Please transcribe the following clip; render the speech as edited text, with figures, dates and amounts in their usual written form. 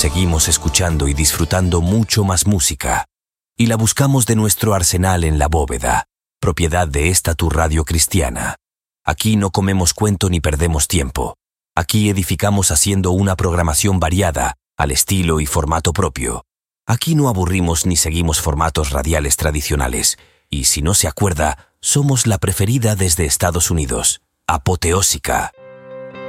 Seguimos escuchando y disfrutando mucho más música. Y la buscamos de nuestro arsenal en La Bóveda, propiedad de esta tu radio cristiana. Aquí no comemos cuento ni perdemos tiempo. Aquí edificamos haciendo una programación variada, al estilo y formato propio. Aquí no aburrimos ni seguimos formatos radiales tradicionales. Y si no se acuerda, somos la preferida desde Estados Unidos, Apoteósica.